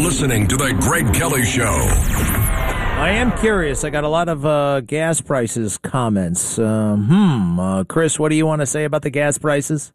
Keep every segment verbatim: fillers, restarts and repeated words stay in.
listening to The Greg Kelly Show. I am curious. I got a lot of uh, gas prices comments. Uh, hmm. Uh, Chris, what do you want to say about the gas prices?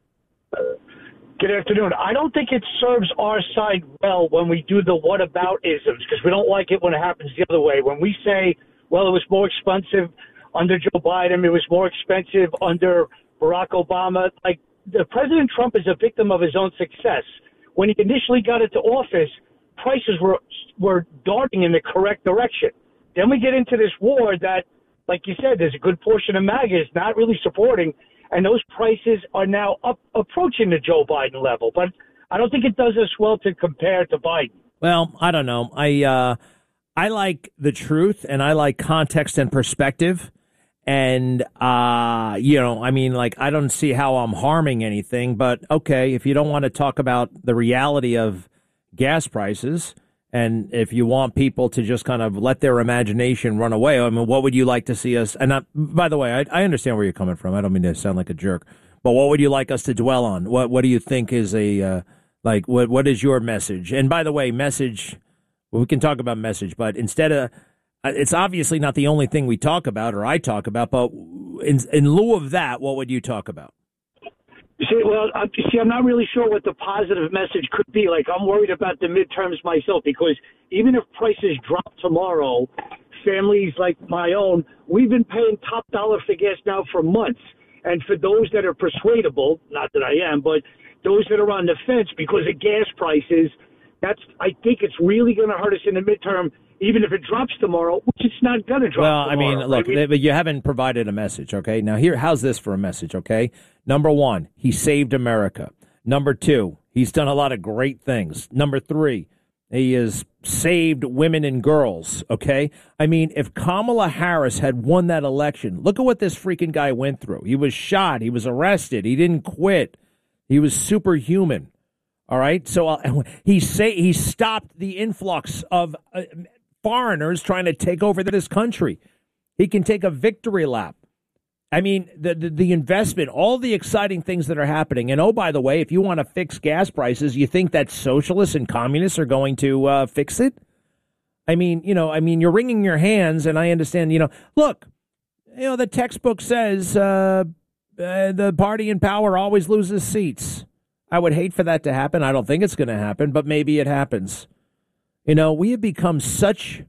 Good afternoon. I don't think it serves our side well when we do the whataboutisms, because we don't like it when it happens the other way. When we say, well, it was more expensive under Joe Biden, it was more expensive under Barack Obama. Like, the President Trump is a victim of his own success. When he initially got into office, prices were were darting in the correct direction. Then we get into this war that, like you said, there's a good portion of MAGA is not really supporting, and those prices are now up approaching the Joe Biden level. But I don't think it does us well to compare to Biden. Well, I don't know. I uh, I like the truth, and I like context and perspective. And, uh, you know, I mean, like, I don't see how I'm harming anything. But, okay, if you don't want to talk about the reality of gas prices, and if you want people to just kind of let their imagination run away, I mean, what would you like to see us? And I, by the way, I, I understand where you're coming from. I don't mean to sound like a jerk, but what would you like us to dwell on? What What do you think is a uh, like? What What is your message? And by the way, message. Well, we can talk about message, but instead of, it's obviously not the only thing we talk about or I talk about. But in in lieu of that, what would you talk about? See, well, I, see, I'm not really sure what the positive message could be. Like, I'm worried about the midterms myself, because even if prices drop tomorrow, families like my own, we've been paying top dollar for gas now for months. And for those that are persuadable, not that I am, but those that are on the fence because of gas prices, that's, I think it's really going to hurt us in the midterm, even if it drops tomorrow, which it's not going to drop well, tomorrow. Well, I mean, look, I mean, but you haven't provided a message, okay? Now, here, how's this for a message, okay? Number one, he saved America. Number two, he's done a lot of great things. Number three, he has saved women and girls, okay? I mean, if Kamala Harris had won that election, look at what this freaking guy went through. He was shot. He was arrested. He didn't quit. He was superhuman, all right? So uh, he say he stopped the influx of uh, foreigners trying to take over this country. He can take a victory lap. I mean, the, the the investment, all the exciting things that are happening. And, oh, by the way, if you want to fix gas prices, you think that socialists and communists are going to uh, fix it? I mean, you know, I mean, you're wringing your hands, and I understand, you know, look, you know, the textbook says uh, uh, the party in power always loses seats. I would hate for that to happen. I don't think it's going to happen, but maybe it happens. You know, we have become such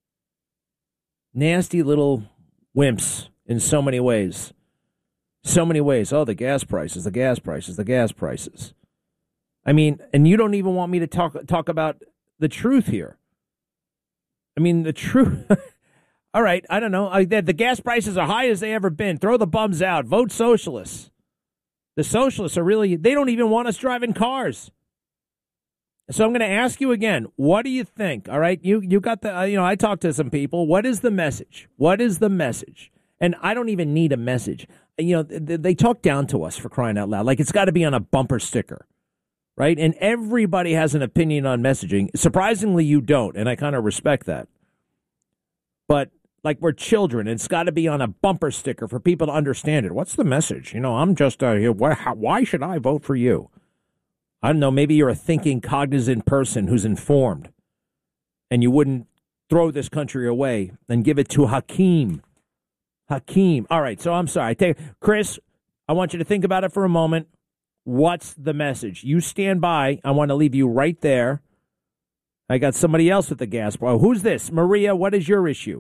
nasty little wimps in so many ways. So many ways. Oh, the gas prices, the gas prices, the gas prices. I mean, and you don't even want me to talk talk about the truth here. I mean, the truth. All right, I don't know. I, the, the gas prices are high as they ever been. Throw the bums out. Vote socialists. The socialists are really, they don't even want us driving cars. So I'm going to ask you again, what do you think? All right, you you got the, uh, you know, I talked to some people. What is the message? What is the message? And I don't even need a message. You know, they, they talk down to us, for crying out loud. Like, it's got to be on a bumper sticker, right? And everybody has an opinion on messaging. Surprisingly, you don't, and I kind of respect that. But like, we're children, and it's got to be on a bumper sticker for people to understand it. What's the message? You know, I'm just uh, here. Why, how, why should I vote for you? I don't know. Maybe you're a thinking, cognizant person who's informed, and you wouldn't throw this country away and give it to Hakeem. Hakeem. All right. So I'm sorry. I take Chris, I want you to think about it for a moment. What's the message? You stand by. I want to leave you right there. I got somebody else with the gas. Oh, who's this? Maria, what is your issue?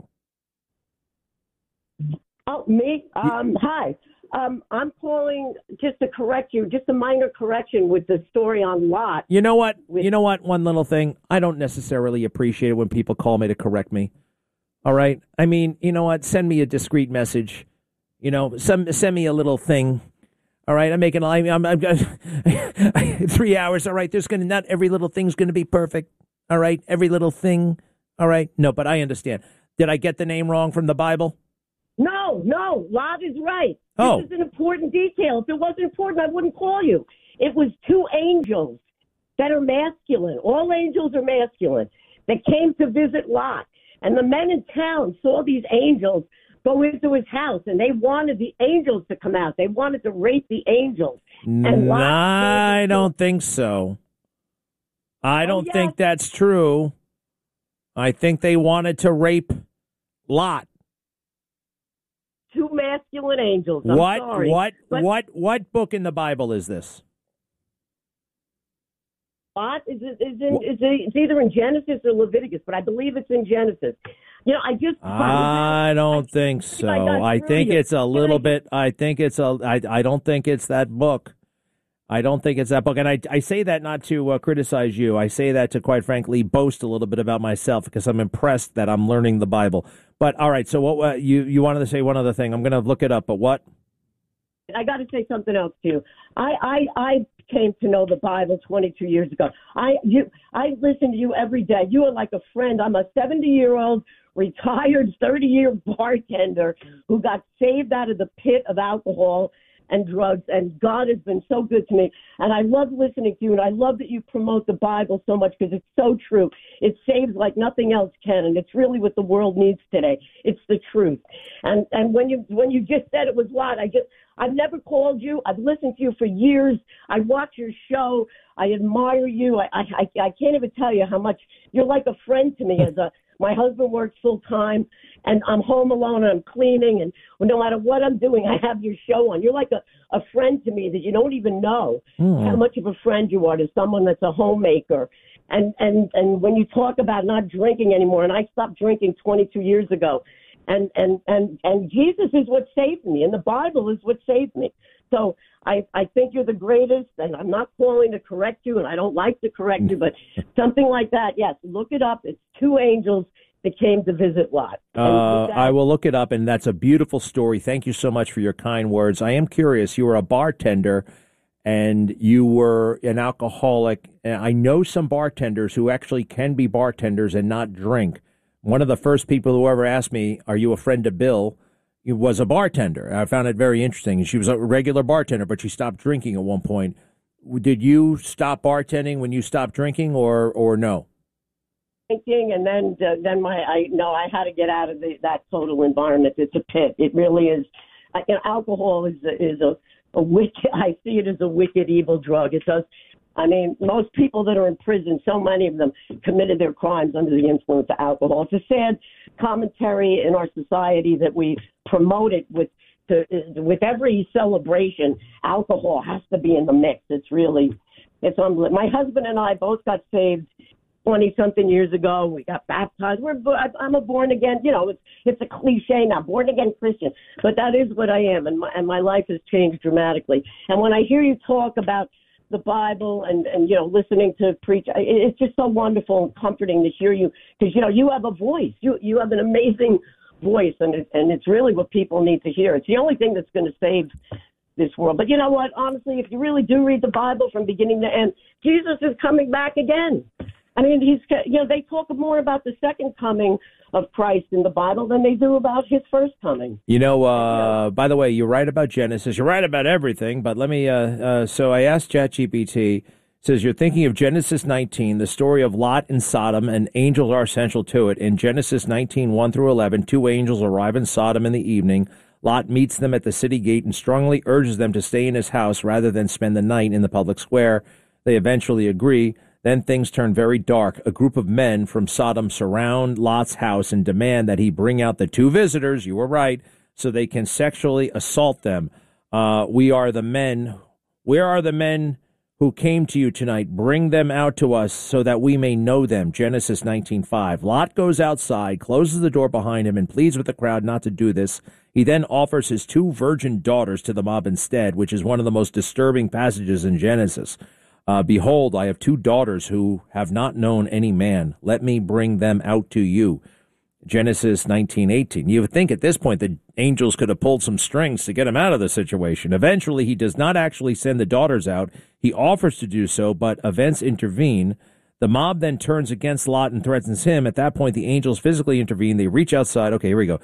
Oh, me? Um, hi. Um, I'm calling just to correct you, just a minor correction with the story on Lot. You know what? With- you know what? One little thing. I don't necessarily appreciate it when people call me to correct me. All right. I mean, you know what? Send me a discreet message. You know, send, send me a little thing. All right. I'm making, I'm, I'm, I'm three hours. All right. There's going to, not every little thing's going to be perfect. All right. Every little thing. All right. No, but I understand. Did I get the name wrong from the Bible? No, no. Lot is right. Oh. This is an important detail. If it wasn't important, I wouldn't call you. It was two angels that are masculine. All angels are masculine that came to visit Lot. And the men in town saw these angels go into his house, and they wanted the angels to come out. They wanted to rape the angels. And I don't think so. I Oh, don't yes. think that's true. I think they wanted to rape Lot. Two masculine angels. I'm what? sorry. What? But What? What book in the Bible is this? Lot is, is, in, is it's either in Genesis or Leviticus, but I believe it's in Genesis. You know, I just I don't think I so. got I through think you. it's a Can little I- bit. I think it's a. I. I don't think it's that book. I don't think it's that book, and I. I say that not to uh, criticize you. I say that to, quite frankly, boast a little bit about myself because I'm impressed that I'm learning the Bible. But all right. So what? Uh, you you wanted to say one other thing? I'm going to look it up. But what? I got to say something else too. I, I I came to know the Bible twenty-two years ago. I you I listen to you every day. You are like a friend. I'm a seventy year old retired thirty year bartender who got saved out of the pit of alcohol and drugs, and God has been so good to me. And I love listening to you, and I love that you promote the Bible so much because it's so true. It saves like nothing else can, and it's really what the world needs today. It's the truth. And and when you when you just said it was Lot, I just I've never called you. I've listened to you for years. I watch your show. I admire you. I I I can't even tell you how much you're like a friend to me. As a my husband works full time, and I'm home alone, and I'm cleaning, and no matter what I'm doing, I have your show on. You're like a, a friend to me that you don't even know Mm. how much of a friend you are to someone that's a homemaker. And and and when you talk about not drinking anymore, and I stopped drinking twenty-two years ago, and and and and Jesus is what saved me, and the Bible is what saved me. So I, I think you're the greatest, and I'm not calling to correct you, and I don't like to correct you, but something like that, yes, look it up. It's two angels that came to visit Lot. And Uh, with that- I will look it up, and that's a beautiful story. Thank you so much for your kind words. I am curious. You were a bartender, and you were an alcoholic. And I know some bartenders who actually can be bartenders and not drink. One of the first people who ever asked me, "Are you a friend of Bill?" was a bartender. I found it very interesting. She was a regular bartender, but she stopped drinking at one point. Did you stop bartending when you stopped drinking, or or no? Drinking, and then uh, then my I no I had to get out of the, that total environment. It's a pit. It really is. I, you know, alcohol is a, is a, a wicked. I see it as a wicked, evil drug. It does. I mean, most people that are in prison, so many of them committed their crimes under the influence of alcohol. It's a sad commentary in our society that we promote it with. To, with every celebration, alcohol has to be in the mix. It's really, it's unbelievable. My husband and I both got saved twenty-something years ago. We got baptized. We're, I'm a born-again, you know, it's it's a cliche now, born-again Christian. But that is what I am, and my, and my life has changed dramatically. And when I hear you talk about the Bible and, and you know, listening to preach, it's just so wonderful and comforting to hear you, because, you know, you have a voice. You you have an amazing voice, and it, and it's really what people need to hear. It's the only thing that's going to save this world. But you know what? Honestly, if you really do read the Bible from beginning to end, Jesus is coming back again. I mean, he's, you know, they talk more about the second coming of Christ in the Bible than they do about his first coming. You know, uh, by the way, you're right about Genesis. You're right about everything. But let me, uh, uh, so I asked ChatGPT, it says, you're thinking of Genesis nineteen, the story of Lot and Sodom, and angels are essential to it. In Genesis nineteen, one through eleven, two angels arrive in Sodom in the evening. Lot meets them at the city gate and strongly urges them to stay in his house rather than spend the night in the public square. They eventually agree. Then things turn very dark. A group of men from Sodom surround Lot's house and demand that he bring out the two visitors, you were right, so they can sexually assault them. Uh, we are the men. Where are the men who came to you tonight? Bring them out to us so that we may know them. Genesis nineteen five. Lot goes outside, closes the door behind him, and pleads with the crowd not to do this. He then offers his two virgin daughters to the mob instead, which is one of the most disturbing passages in Genesis. Uh, Behold, I have two daughters who have not known any man. Let me bring them out to you. Genesis nineteen eighteen. You would think at this point the angels could have pulled some strings to get him out of the situation. Eventually, he does not actually send the daughters out. He offers to do so, but events intervene. The mob then turns against Lot and threatens him. At that point, the angels physically intervene. They reach outside. Okay, here we go.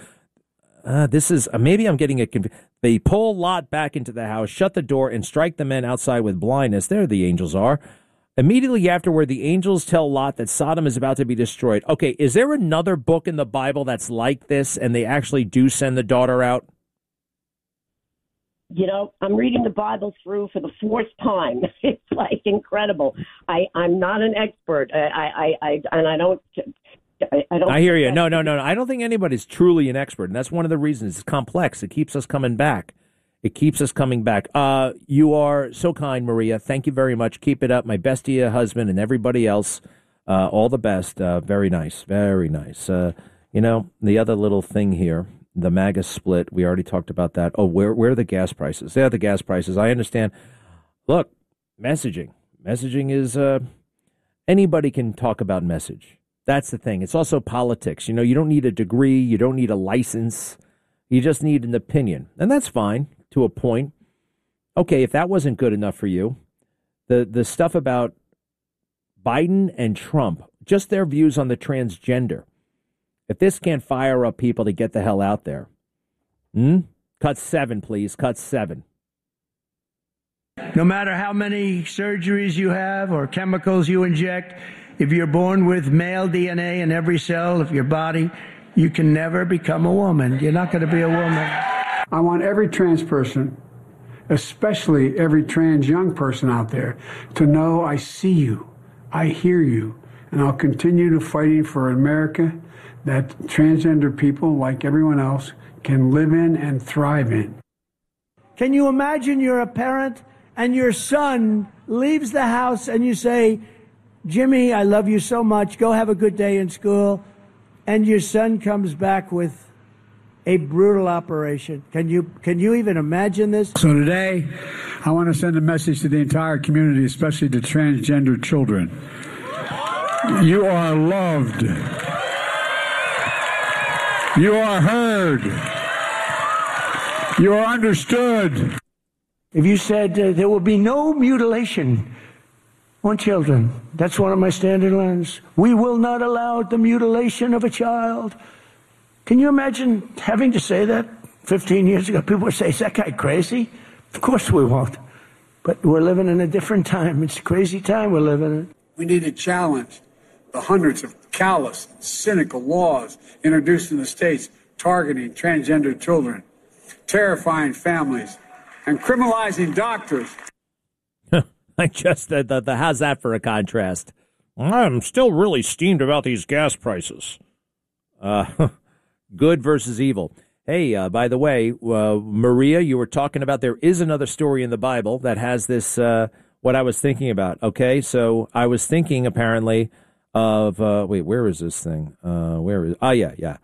Uh, this is, uh, maybe I'm getting it confused. They pull Lot back into the house, shut the door, and strike the men outside with blindness. There the angels are. Immediately afterward, the angels tell Lot that Sodom is about to be destroyed. Okay, is there another book in the Bible that's like this, and they actually do send the daughter out? You know, I'm reading the Bible through for the fourth time. It's like incredible. I, I'm not an expert. I, I, I, and I don't. I, I don't. I hear you. No, no, no, no. I don't think anybody's truly an expert, and that's one of the reasons. It's complex. It keeps us coming back. It keeps us coming back. Uh, you are so kind, Maria. Thank you very much. Keep it up. My best to your husband and everybody else. Uh, all the best. Uh, very nice. Very nice. Uh, you know, the other little thing here, the MAGA split, we already talked about that. Oh, where, where are the gas prices? There are the gas prices. I understand. Look, messaging. Messaging is, uh, anybody can talk about message. That's the thing. It's also politics. You know, you don't need a degree. You don't need a license. You just need an opinion. And that's fine to a point. Okay, if that wasn't good enough for you, the, the stuff about Biden and Trump, just their views on the transgender. If this can't fire up people to get the hell out there, hmm? Cut seven, please. Cut seven. No matter how many surgeries you have or chemicals you inject, if you're born with male D N A in every cell of your body, you can never become a woman. You're not going to be a woman. I want every trans person, especially every trans young person out there, to know I see you, I hear you, and I'll continue to fighting for America that transgender people, like everyone else, can live in and thrive in. Can you imagine you're a parent and your son leaves the house and you say, Jimmy, I love you so much. Go have a good day in school. And your son comes back with a brutal operation. Can you can you even imagine this? So today, I want to send a message to the entire community, especially to transgender children. You are loved. You are heard. You are understood. If you said uh, there will be no mutilation on children, that's one of my standing lines. We will not allow the mutilation of a child. Can you imagine having to say that fifteen years ago? People would say, is that guy crazy? Of course we won't. But we're living in a different time. It's a crazy time we're living in. We need to challenge the hundreds of callous, cynical laws introduced in the states targeting transgender children, terrifying families, and criminalizing doctors. I just, the, the, the, how's that for a contrast? I'm still really steamed about these gas prices. Uh, good versus evil. Hey, uh, by the way, uh, Maria, you were talking about there is another story in the Bible that has this, uh, what I was thinking about. Okay, so I was thinking apparently of, uh, wait, where is this thing? Uh, where is, oh, yeah, yeah.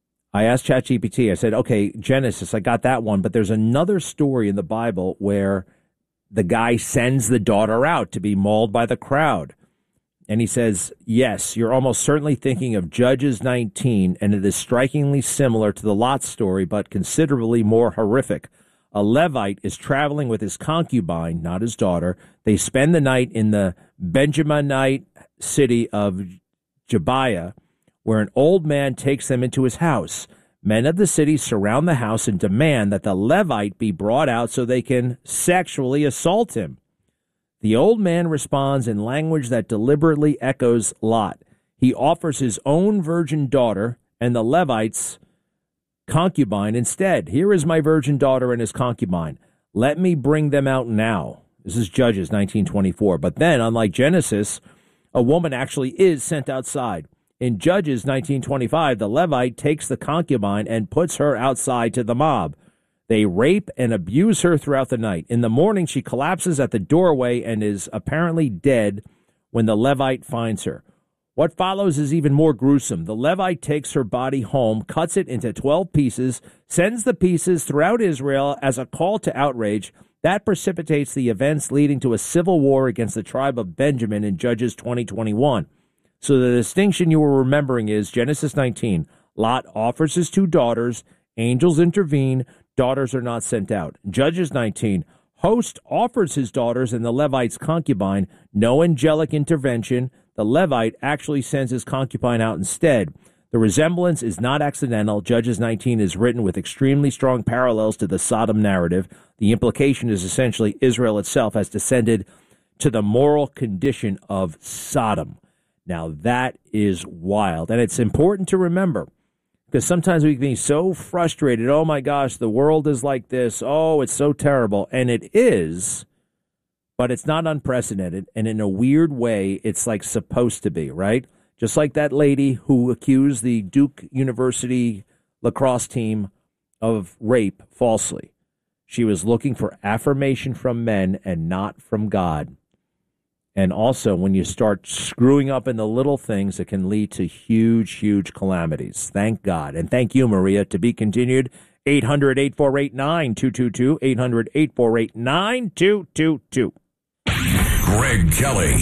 I asked ChatGPT, I said, okay, Genesis, I got that one, but there's another story in the Bible where the guy sends the daughter out to be mauled by the crowd. And he says, yes, you're almost certainly thinking of Judges nineteen, and it is strikingly similar to the Lot story, but considerably more horrific. A Levite is traveling with his concubine, not his daughter. They spend the night in the Benjaminite city of Jebiah, where an old man takes them into his house. Men of the city surround the house and demand that the Levite be brought out so they can sexually assault him. The old man responds in language that deliberately echoes Lot. He offers his own virgin daughter and the Levite's concubine instead. Here is my virgin daughter and his concubine. Let me bring them out now. This is Judges nineteen twenty-four. But then, unlike Genesis, a woman actually is sent outside. In Judges nineteen twenty-five, the Levite takes the concubine and puts her outside to the mob. They rape and abuse her throughout the night. In the morning, she collapses at the doorway and is apparently dead when the Levite finds her. What follows is even more gruesome. The Levite takes her body home, cuts it into twelve pieces, sends the pieces throughout Israel as a call to outrage. That precipitates the events leading to a civil war against the tribe of Benjamin in Judges twenty twenty-one. So the distinction you were remembering is Genesis nineteen. Lot offers his two daughters. Angels intervene. Daughters are not sent out. Judges nineteen. Host offers his daughters and the Levite's concubine. No angelic intervention. The Levite actually sends his concubine out instead. The resemblance is not accidental. Judges nineteen is written with extremely strong parallels to the Sodom narrative. The implication is essentially Israel itself has descended to the moral condition of Sodom. Now, that is wild. And it's important to remember Because sometimes we can be so frustrated. Oh, my gosh, the world is like this. Oh, it's so terrible. And it is, but it's not unprecedented. And in a weird way, it's like supposed to be, right? Just like that lady who accused the Duke University lacrosse team of rape falsely. She was looking for affirmation from men and not from God. And also, when you start screwing up in the little things, it can lead to huge, huge calamities. Thank God. And thank you, Maria. To be continued, eight hundred, eight four eight, nine two two two, eight hundred, eight four eight, nine two two two. Greg Kelly.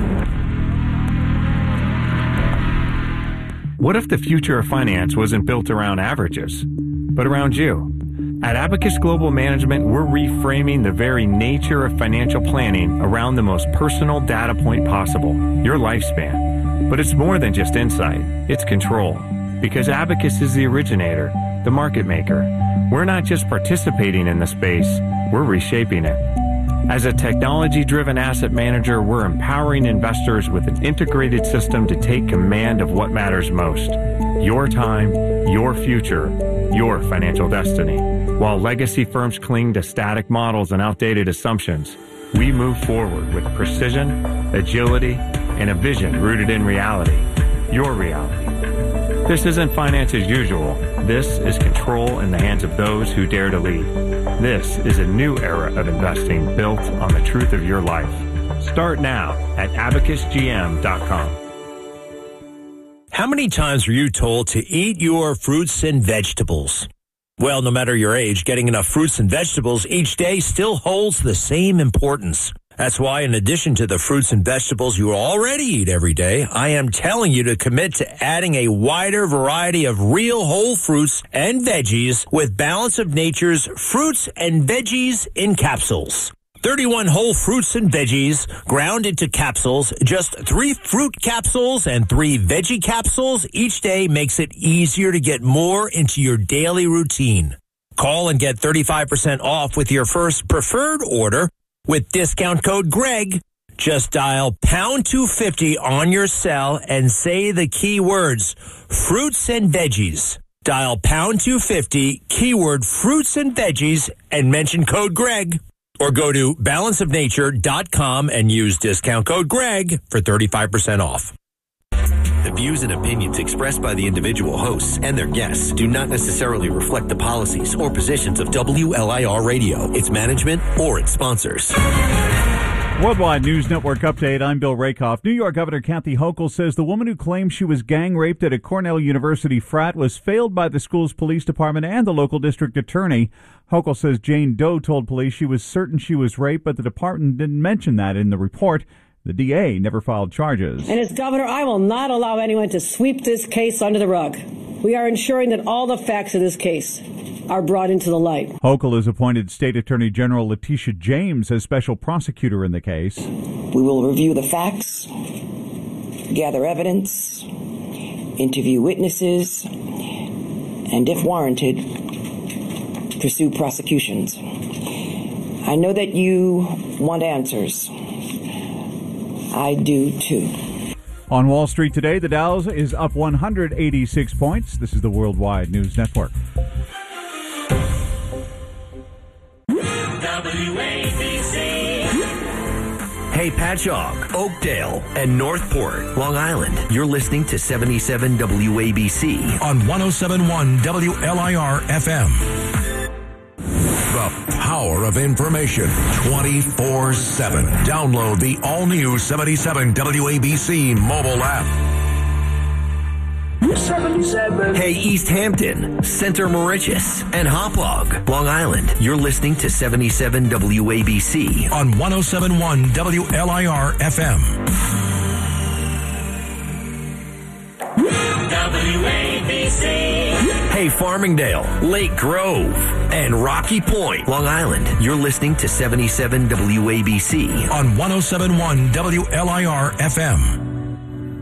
What if the future of finance wasn't built around averages, but around you? At Abacus Global Management, we're reframing the very nature of financial planning around the most personal data point possible, your lifespan. But it's more than just insight, it's control. Because Abacus is the originator, the market maker. We're not just participating in the space, we're reshaping it. As a technology-driven asset manager, we're empowering investors with an integrated system to take command of what matters most. Your time, your future, your financial destiny. While legacy firms cling to static models and outdated assumptions, we move forward with precision, agility, and a vision rooted in reality. Your reality. This isn't finance as usual. This is control in the hands of those who dare to lead. This is a new era of investing built on the truth of your life. Start now at abacus g m dot com. How many times were you told to eat your fruits and vegetables? Well, no matter your age, getting enough fruits and vegetables each day still holds the same importance. That's why, in addition to the fruits and vegetables you already eat every day, I am telling you to commit to adding a wider variety of real whole fruits and veggies with Balance of Nature's Fruits and Veggies in Capsules. thirty-one whole fruits and veggies ground into capsules. Just three fruit capsules and three veggie capsules each day makes it easier to get more into your daily routine. Call and get thirty-five percent off with your first preferred order with discount code Greg. Just dial pound two fifty on your cell and say the key words, fruits and veggies. Dial pound two fifty, keyword fruits and veggies, and mention code Greg. Or go to balance of nature dot com and use discount code Greg for thirty-five percent off. The views and opinions expressed by the individual hosts and their guests do not necessarily reflect the policies or positions of W L I R Radio, its management, or its sponsors. Worldwide News Network update. I'm Bill Rakoff. New York Governor Kathy Hochul says the woman who claimed she was gang raped at a Cornell University frat was failed by the school's police department and the local district attorney. Hochul says Jane Doe told police she was certain she was raped, but the department didn't mention that in the report. The D A never filed charges. And as governor, I will not allow anyone to sweep this case under the rug. We are ensuring that all the facts of this case are brought into the light. Hochul has appointed State Attorney General Letitia James as special prosecutor in the case. We will review the facts, gather evidence, interview witnesses, and if warranted, pursue prosecutions. I know that you want answers. I do too. On Wall Street today, the Dow is up one hundred eighty-six points. This is the Worldwide News Network. W A B C. Hey, Patchogue, Oakdale, and Northport, Long Island. You're listening to seventy-seven W A B C on one oh seven point one W L I R F M. The power of information twenty-four seven. Download the all-new seventy-seven W A B C mobile app. seventy-seven. Hey, East Hampton, Center Mauritius, and Hauppauge, Long Island. You're listening to seventy-seven W A B C on one oh seven point one W L I R F M. W A B C. Hey, Farmingdale, Lake Grove, and Rocky Point, Long Island. You're listening to seventy-seven W A B C on one oh seven point one W L I R F M.